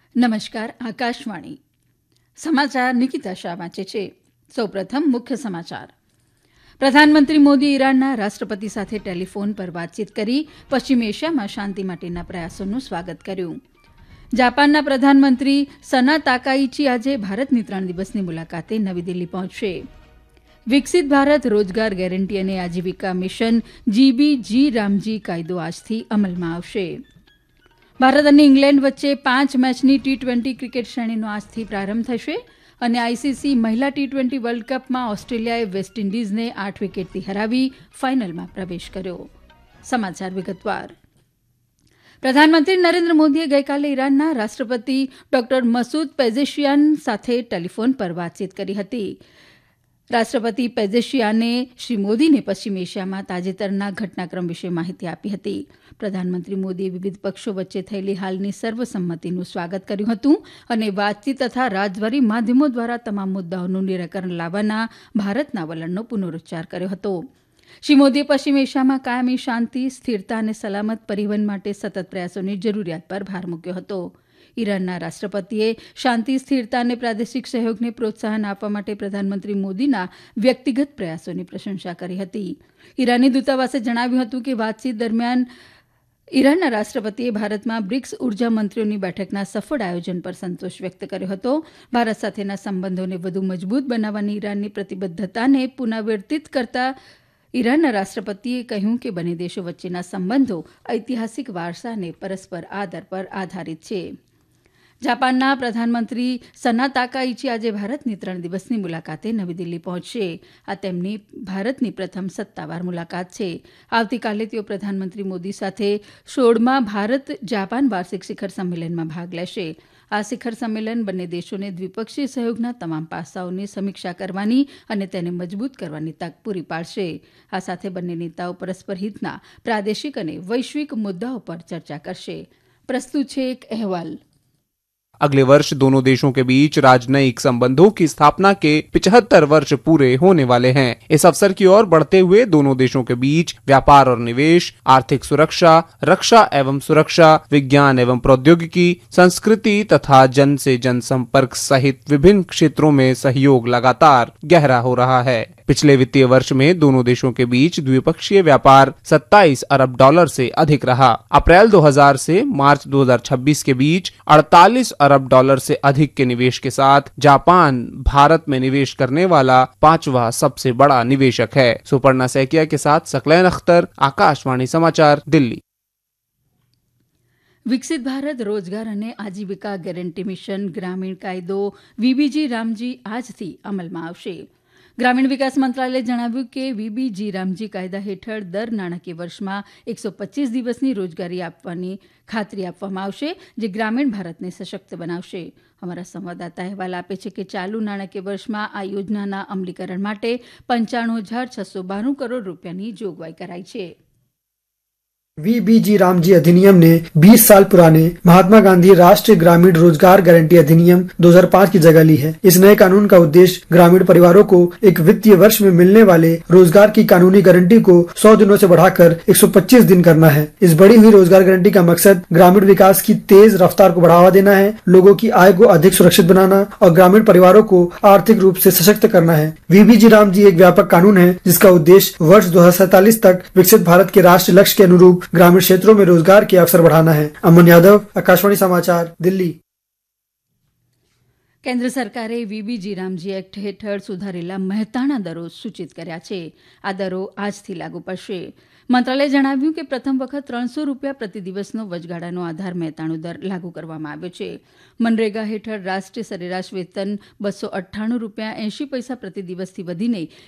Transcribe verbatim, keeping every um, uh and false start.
નમસ્કાર, આકાશવાણી સમાચાર નિકિતા શાહ વાંચે છે. સૌપ્રથમ મુખ્ય સમાચાર. પ્રધાનમંત્રી મોદી ઈરાનના રાષ્ટ્રપતિ સાથે ટેલિફોન પર વાતચીત કરી પશ્ચિમ એશિયામાં શાંતિ માટેના પ્રયાસોનું સ્વાગત કર્યું. જાપાનના પ્રધાનમંત્રી સના તાકાઇચી આજે ભારતની ત્રણ દિવસની મુલાકાતે નવી દિલ્હી પહોંચશે. વિકસિત ભારત રોજગાર ગેરંટી અને આજીવિકા મિશન જીબીજી રામજી કાયદો આજથી અમલમાં આવશે. ભારત અને ઇંગ્લેન્ડ વચ્ચે પાંચ મેચની ટી ટ્વેન્ટી ક્રિકેટ શ્રેણીનો આજથી પ્રારંભ થશે અને આઈસીસી મહિલા ટી ટ્વેન્ટી વર્લ્ડ કપમાં ઓસ્ટ્રેલિયાએ વેસ્ટ ઇન્ડિઝને આઠ વિકેટથી હરાવી ફાઇનલમાં પ્રવેશ કર્યો. સમાચાર વિગતવાર. પ્રધાનમંત્રી નરેન્દ્ર મોદીએ ગઈકાલે ઈરાનના રાષ્ટ્રપતિ ડોક્ટર મસૂદ પેઝેશિયાન સાથે ટેલિફોન પર વાતચીત કરી હતી. રાષ્ટ્રપતિ પેઝેશિયાને શ્રી મોદીને પશ્ચિમ એશિયામાં તાજેતરના ઘટનાક્રમ વિશે માહિતી આપી હતી. પ્રધાનમંત્રી મોદીએ વિવિધ પક્ષો વચ્ચે થયેલી હાલની સર્વસંમતિનું સ્વાગત કર્યું હતું અને વાતચીત તથા રાજદ્વારી માધ્યમો દ્વારા તમામ મુદ્દાઓનું નિરાકરણ લાવવાના ભારતના વલણનો પુનરૂચ્ચાર કર્યો હતો. શ્રી મોદીએ પશ્ચિમ એશિયામાં કાયમી શાંતિ, સ્થિરતા અને સલામત પરિવહન માટે સતત પ્રયાસોની જરૂરિયાત પર ભાર મૂક્યો હતો. ઈરાનના રાષ્ટ્રપતિએ શાંતિ, સ્થિરતા અને પ્રાદેશિક સહયોગને પ્રોત્સાહન આપવા માટે પ્રધાનમંત્રી મોદીના વ્યક્તિગત પ્રયાસોની પ્રશંસા કરી હતી. ઈરાની દૂતાવાસે જણાવ્યું હતું કે વાતચીત દરમિયાન ઈરાનના રાષ્ટ્રપતિએ ભારતમાં બ્રિક્સ ઉર્જા મંત્રીઓની બેઠકના સફળ આયોજન પર સંતોષ વ્યક્ત કર્યો હતો. ભારત સાથેના સંબંધોને વધુ મજબૂત બનાવવાની ઈરાનની પ્રતિબદ્ધતાને પુનરાવર્તિત કરતા ઈરાનના રાષ્ટ્રપતિએ કહ્યું કે બંને દેશો વચ્ચેના સંબંધો ઐતિહાસિક વારસા અને પરસ્પર આદર પર આધારિત છે. જાપાનના પ્રધાનમંત્રી સના તાકાઇચી આજે ભારતની ત્રણ દિવસની મુલાકાતે નવી દિલ્હી પહોંચશે. આ તેમની ભારતની પ્રથમ સત્તાવાર મુલાકાત છે. આવતીકાલે તેઓ પ્રધાનમંત્રી મોદી સાથે સોળમા ભારત જાપાન વાર્ષિક શિખર સંમેલનમાં ભાગ લેશે. આ શિખર સંમેલન બંને દેશોને દ્વિપક્ષીય સહયોગના તમામ પાસાઓની સમીક્ષા કરવાની અને તેને મજબૂત કરવાની તક પૂરી પાડશે. આ સાથે બંને નેતાઓ પરસ્પર હિતના પ્રાદેશિક અને વૈશ્વિક મુદ્દાઓ પર ચર્ચા કરશે. પ્રસ્તુત છે એક અહેવાલ. अगले वर्ष दोनों देशों के बीच राजनयिक संबंधों की स्थापना के पिचहत्तर वर्ष पूरे होने वाले हैं. इस अवसर की ओर बढ़ते हुए दोनों देशों के बीच व्यापार और निवेश, आर्थिक सुरक्षा, रक्षा एवं सुरक्षा, विज्ञान एवं प्रौद्योगिकी, संस्कृति तथा जन से जन संपर्क सहित विभिन्न क्षेत्रों में सहयोग लगातार गहरा हो रहा है. पिछले वित्तीय वर्ष में दोनों देशों के बीच द्विपक्षीय व्यापार सत्ताईस अरब डॉलर से अधिक रहा. अप्रैल दो हज़ार से मार्च दो हज़ार छब्बीस के बीच अड़तालीस अरब डॉलर से अधिक के निवेश के साथ जापान भारत में निवेश करने वाला पांचवा सबसे बड़ा निवेशक है. सुपर्णा सैकिया के साथ सकलैन अख्तर, आकाशवाणी समाचार, दिल्ही. વિકસિત ભારત રોજગાર અને આજીવિકા ગેરંટી મિશન ગ્રામીણ કાયદો વીબીજી રામજી આજથી અમલમાં આવશે. ગ્રામીણ વિકાસ મંત્રાલયે જણાવ્યું કે વીબીજી રામજી કાયદા હેઠળ દર નાણાકીય વર્ષમાં એકસો પચીસ દિવસની રોજગારી આપવાની ખાતરી આપવામાં આવશે, જે ગ્રામીણ ભારતને સશક્ત બનાવશે. અમારા સંવાદદાતા અહેવાલ આપે છે કે ચાલુ નાણાકીય વર્ષમાં આ યોજનાના અમલીકરણ માટે પંચાણું હજાર છસો બાણું કરોડ રૂપિયાની જોગવાઈ કરાઈ છે. वीबीजी रामजी अधिनियम ने बीस साल पुराने महात्मा गांधी राष्ट्रीय ग्रामीण रोजगार गारंटी अधिनियम दो हज़ार पाँच की जगह ली है. इस नए कानून का उद्देश्य ग्रामीण परिवारों को एक वित्तीय वर्ष में मिलने वाले रोजगार की कानूनी गारंटी को सौ दिनों से बढ़ाकर एक सौ पच्चीस दिन करना है. इस बढ़ी हुई रोजगार गारंटी का मकसद ग्रामीण विकास की तेज रफ्तार को बढ़ावा देना है, लोगों की आय को अधिक सुरक्षित बनाना और ग्रामीण परिवारों को आर्थिक रूप से सशक्त करना है. वीबीजी रामजी एक व्यापक कानून है जिसका उद्देश्य वर्ष दो हजार सैतालीस तक विकसित भारत के राष्ट्रीय लक्ष्य के अनुरूप ग्रामीण क्षेत्रों में रोजगार के अवसर बढ़ाना है. अमन यादव, आकाशवाणी समाचार, दिल्ही. કેન્દ્ર સરકારે વીબીજી રામજી એક્ટ હેઠળ સુધારેલા મહેતાણા દરો સૂચિત કર્યા છે. આ દરો આજથી લાગુ પડશે. મંત્રાલયે જણાવ્યું કે પ્રથમ વખત ત્રણસો રૂપિયા પ્રતિ દિવસનો વચગાળાનો આધાર મહેતાણું દર લાગુ કરવામાં આવ્યો છે. મનરેગા હેઠળ રાષ્ટ્રીય સરેરાશ વેતન બસો અઠ્ઠાણું રૂપિયા એંશી પૈસા પ્રતિ દિવસથી વધીને